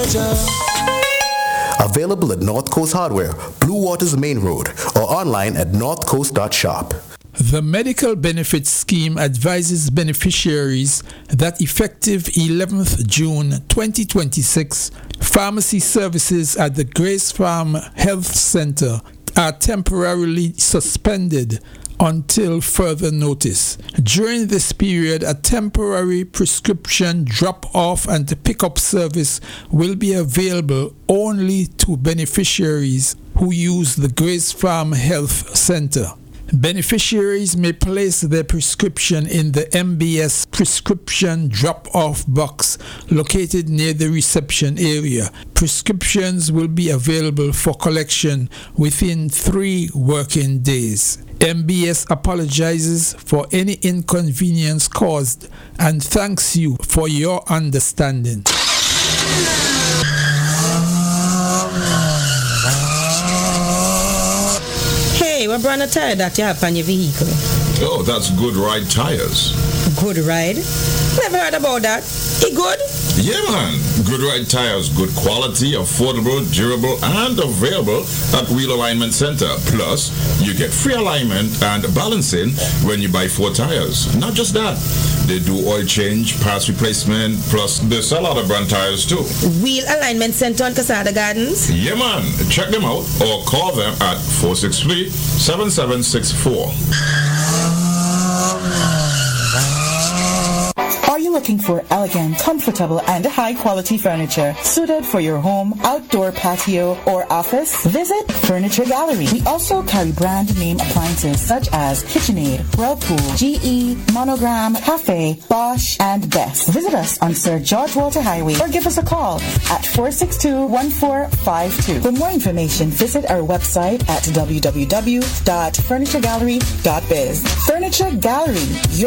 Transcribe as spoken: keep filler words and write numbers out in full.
Georgia. Available at North Coast Hardware, Blue Waters Main Road, or online at north coast dot shop. The Medical Benefits Scheme advises beneficiaries that effective eleventh of June twenty twenty-six, pharmacy services at the Grace Farm Health Center are temporarily suspended until further notice. During this period, a temporary prescription drop-off and pick-up service will be available only to beneficiaries who use the Grace Farm Health Center. Beneficiaries may place their prescription in the M B S prescription drop-off box located near the reception area. Prescriptions will be available for collection within three working days. M B S apologizes for any inconvenience caused and thanks you for your understanding. Hey, what brand of tire that you have on your vehicle? Oh, that's Good Ride Tires. Good Ride? Never heard about that. It good? Yeah, man. Good Ride Tires, good quality, affordable, durable, and available at Wheel Alignment Center. Plus, you get free alignment and balancing when you buy four tires. Not just that, they do oil change, parts replacement, plus they sell other brand tires too. Wheel Alignment Center on Casada Gardens? Yeah, man. Check them out or call them at four six three, seven seven six four. Are you looking for elegant, comfortable, and high-quality furniture suited for your home, outdoor patio, or office? Visit Furniture Gallery. We also carry brand name appliances such as KitchenAid, Whirlpool, G E, Monogram, Cafe, Bosch, and Best. Visit us on Sir George Walter Highway or give us a call at four six two, one four five two. For more information, visit our website at w w w dot furniture gallery dot biz. Furniture Gallery, your